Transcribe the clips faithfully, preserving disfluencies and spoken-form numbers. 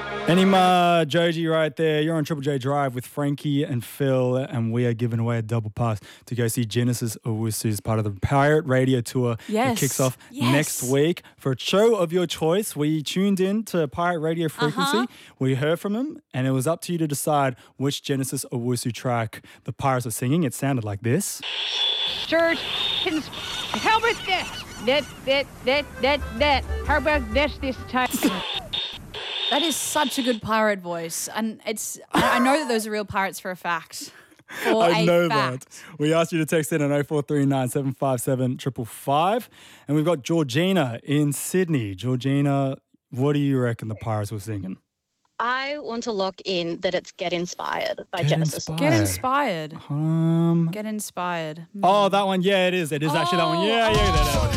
Anima Joji right there. You're on Triple J Drive with Frankie and Phil, and we are giving away a double pass to go see Genesis Owusu as part of the Pirate Radio Tour. Yes. It kicks off yes. next week. For a show of your choice, we tuned in to Pirate Radio Frequency. Uh-huh. We heard from him, and it was up to you to decide which Genesis Owusu track the Pirates were singing. It sounded like this. Sir, how about this? That, that, that, that, that. How about this this time? That is such a good pirate voice. And it's I I know that those are real pirates for a fact. For I a know fact. that. We asked you to text in on oh four three nine, seven five seven, five five five. And we've got Georgina in Sydney. Georgina, what do you reckon the Pirates were singing? I want to lock in that it's Get Inspired by Get Genesis. Inspired. Get inspired. Um. Get inspired. Mm. Oh, that one. Yeah, it is. It is actually that one. Yeah, yeah, that one.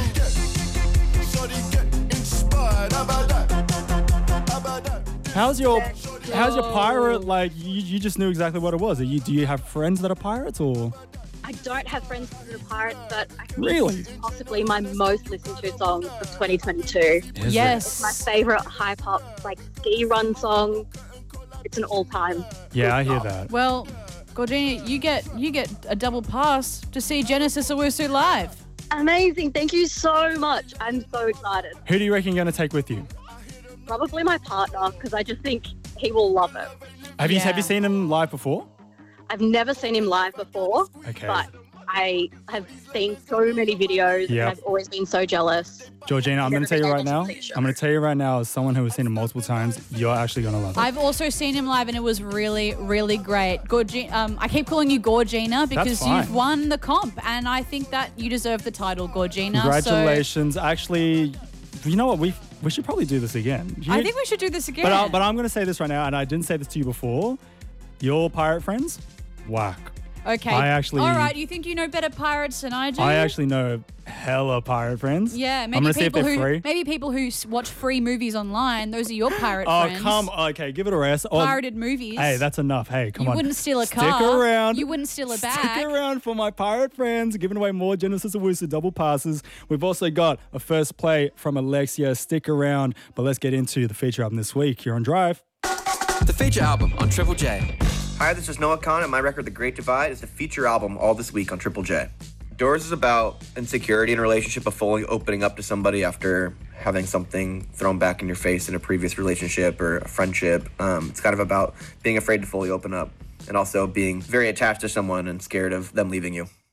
How's your how's your pirate? Like you, you just knew exactly what it was. Are you, do you have friends that are pirates or? I don't have friends that are pirates, but I think Really? it's possibly my most listened to song of twenty twenty-two. Is Yes. It's my favourite hype hop like ski run song. It's an all time. Yeah, I hear that. Well, Gordina, you get you get a double pass to see Genesis Owusu live. Amazing. Thank you so much. I'm so excited. Who do you reckon you're going to take with you? Probably my partner, because I just think he will love it. Have you Yeah. have you seen him live before? I've never seen him live before, Okay. but I have seen so many videos Yep. and I've always been so jealous. Georgina, I'm going to tell you Never right been able now. to see a show. I'm going to tell you right now, as someone who has seen him multiple times, you're actually going to love it. I've also seen him live and it was really, really great. Gorgi- um, I keep calling you Gorgina because fine. you've won the comp and I think that you deserve the title, Gorgina. Congratulations. Actually, you know what? We we should probably do this again. So I think we should do this again. But, I, but I'm going to say this right now, and I didn't say this to you before. Your pirate friends, whack. okay. I actually- All right, you think you know better pirates than I do? I actually know hella pirate friends. Yeah, I'm maybe going to see if people they're who free. maybe people who s- watch free movies online. Those are your pirate Oh, friends. come Okay, give it a rest. Oh, Pirated movies. Hey, that's enough. Hey, come you on. wouldn't steal a Stick car. around. You wouldn't steal a bag. Stick around for my pirate friends, giving away more Genesis Owusu double passes. We've also got a first play from Alexia. Stick around, but let's get into the feature album this week. You're on Drive. The feature album on Triple J. Hi, this is Noah Khan, and my record, The Great Divide, is the feature album all this week on Triple J. Doors is about insecurity in a relationship, of fully opening up to somebody after having something thrown back in your face in a previous relationship or a friendship. Um, it's kind of about being afraid to fully open up and also being very attached to someone and scared of them leaving you.